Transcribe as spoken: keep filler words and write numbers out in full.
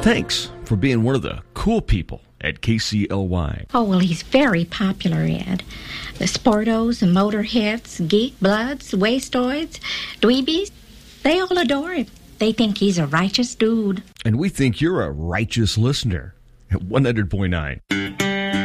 Thanks for being one of the cool people at K C L Y. Oh, well, he's very popular, Ed. The sportos, the motorheads, geek bloods, wastoids, dweebies, they all adore him. They think he's a righteous dude. And we think you're a righteous listener at one hundred point nine.